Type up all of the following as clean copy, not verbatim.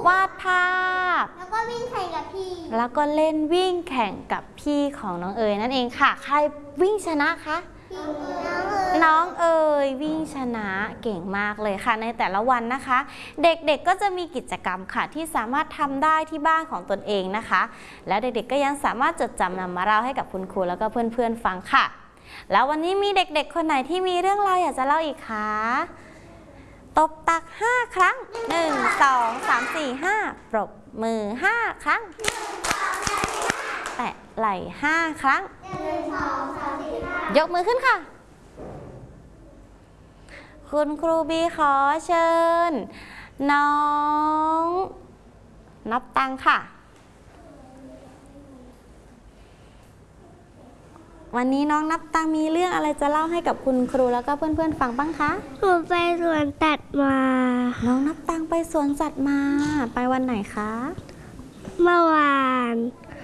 วาดภาพแล้วก็วิ่งแข่งกับพี่แล้วก็เล่นวิ่งแข่งกับพี่ของน้องเอ๋ยนั่นเองค่ะใครวิ่งชนะคะน้องเอ๋ยวิ่งชนะเก่งมากเลยค่ะในแต่ละวันนะคะเด็กๆก็จะมีกิจกรรมค่ะที่สามารถทำได้ที่บ้านของตนเองนะคะและเด็กๆก็ยังสามารถจดจำนำมาเล่าให้กับคุณครูแล้วก็เพื่อนๆฟังค่ะแล้ววันนี้มีเด็กๆคนไหนที่มีเรื่องราวอยากจะเล่าอีกคะตบตัก5ครั้ง1 2 3 4 5ปรบมือ5ครั้งแตะไหล่5ครั้งยกมือขึ้นค่ะคุณครูบีขอเชิญน้องนับตังค่ะวันนี้น้องนับตังมีเรื่องอะไรจะเล่าให้กับคุณครูแล้วก็เพื่อนๆฟังบ้างคะผมไปสวนสัตว์มาน้องนับตังไปสวนสัตว์มาไปวันไหนคะเมื่อวาน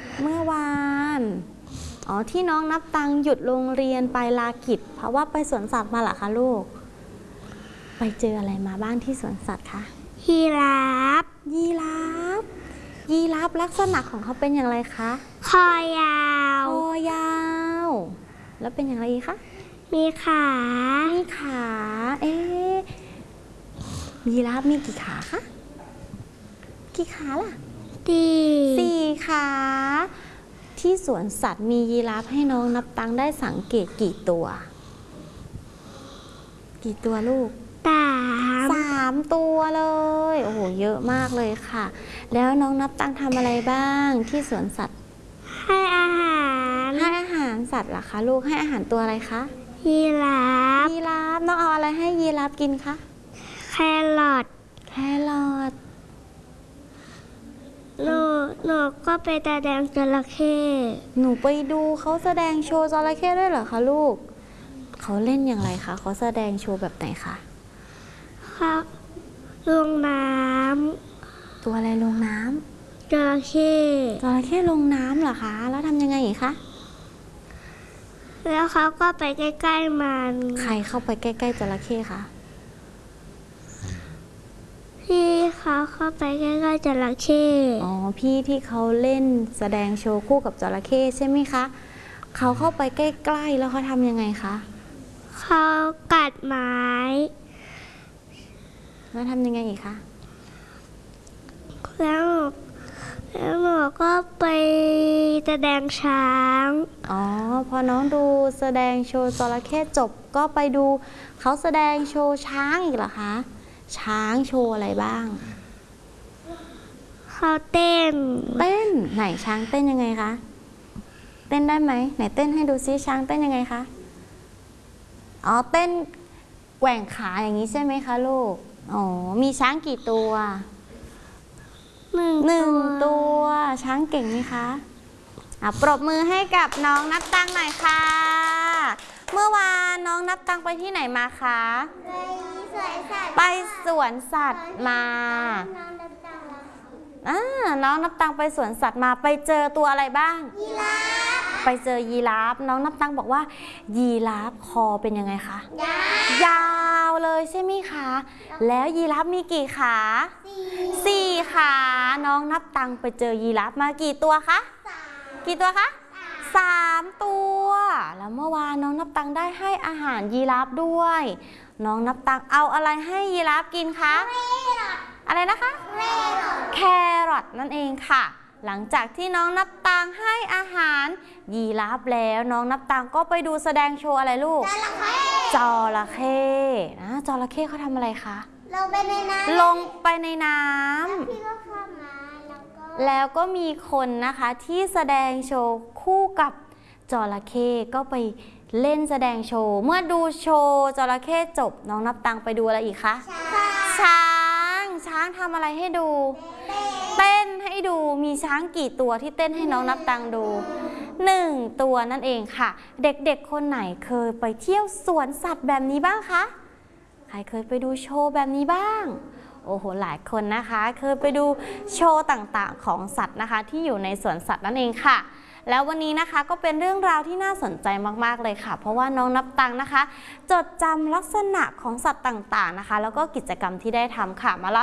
อ๋อที่น้องนับตังหยุดโรงเรียนไปลากิจเพราะว่าไปสวนสัตว์มาเหรอคะลูกไปเจออะไรมาบ้างที่สวนสัตว์คะยีราฟลักษณะของเขาเป็นอย่างไรคะคอยาวแล้วเป็นอย่างไรอีกคะมีขายีราฟมีกี่ขาคะกี่ขาล่ะ4 ขาที่สวนสัตว์มียีราฟให้น้องนับตังได้สังเกตกี่ตัวลูก3 ตัวเลยโอ้โหเยอะมากเลยค่ะแล้วน้องนับตังทำอะไรบ้างที่สวนสัตว์ให้อาหารสัตว์เหรอคะลูกให้อาหารตัวอะไรคะยีราฟน้องเอาอะไรให้ยีราฟกินคะแครอทหนูก็ไปแสดงจระเข้หนูไปดูเขาแสดงโชว์จระเข้ด้วยเหรอคะลูกเขาเล่นอย่างไรคะเขาแสดงโชว์แบบไหนคะครับลงน้ำตัวอะไรลงน้ำจระเข้ลงน้ำเหรอคะแล้วทำยังไงอีกคะแล้วเขาก็ไปใกล้ๆมันใครเข้าไปใกล้ๆจระเข้คะพี่เขาเข้าไปใกล้ๆจระเข้อ๋อพี่ที่เขาเล่นแสดงโชว์คู่กับจระเข้ใช่ไหมคะเขาเข้าไปใกล้ๆแล้วเขาทำยังไงคะเขากัดไม้แล้วทำยังไงอีกคะแล้วหนูก็ไปแสดงช้างอ๋อพอน้องดูแสดงโชว์จระเข้จบก็ไปดูเขาแสดงโชว์ช้างอีกเหรอคะช้างโชว์อะไรบ้างเขาเต้นไหนช้างเต้นยังไงคะเต้นได้ไหมไหนเต้นให้ดูซิช้างเต้นยังไงคะอ๋อเต้นแกว่งขาอย่างนี้ใช่ไหมคะลูกอ๋อมีช้างกี่ตัว1 ตัวช้างเก่งไหมคะปรบมือให้กับน้องนับตังหน่อยค่ะเมื่อวานน้องนับตังไปที่ไหนมาคะไปสวนสัตว์มาน้องนับตังไปสวนสัตว์มาไปเจอตัวอะไรบ้างไปเจอยีราฟน้องนับตังบอกว่ายีราฟคอเป็นยังไงคะยาวเลยใช่ไหมคะแล้วยีราฟมีกี่ขา4 ขาน้องนับตังไปเจอยีราฟมากี่ตัวคะ3 ตัวแล้วเมื่อวานน้องนับตังได้ให้อาหารยีราฟด้วยน้องนับตังเอาอะไรให้ยีราฟกินคะอะไรนะคะแครอทนั่นเองค่ะหลังจากที่น้องนับตังให้อาหารยีราฟแล้วน้องนับตังก็ไปดูแสดงโชว์อะไรลูกจระเข้จระเข้เขาทำอะไรคะลงไปในน้ำแล้วก็มีคนนะคะที่แสดงโชว์คู่กับจระเข้ก็ไปเล่นแสดงโชว์เมื่อดูโชว์จระเข้จบน้องนับตังไปดูอะไรอีกคะช้างทำอะไรให้ดูเต้นให้ดูมีช้างกี่ตัวที่เต้นให้น้องนับตังดู1 ตัวนั่นเองค่ะเด็กๆคนไหนเคยไปเที่ยวสวนสัตว์แบบนี้บ้างคะใครเคยไปดูโชว์แบบนี้บ้างโอ้โหหลายคนนะคะเคยไปดูโชว์ต่างๆของสัตว์นะคะที่อยู่ในสวนสัตว์นั่นเองค่ะ แล้ววันนี้นะคะก็เป็นเรื่องราวที่น่าสนใจมากๆเลยค่ะเพราะว่าน้องนับตังนะคะจดจำลักษณะของสัตว์ต่างๆนะคะแล้วก็กิจกรรมที่ได้ทำค่ะมา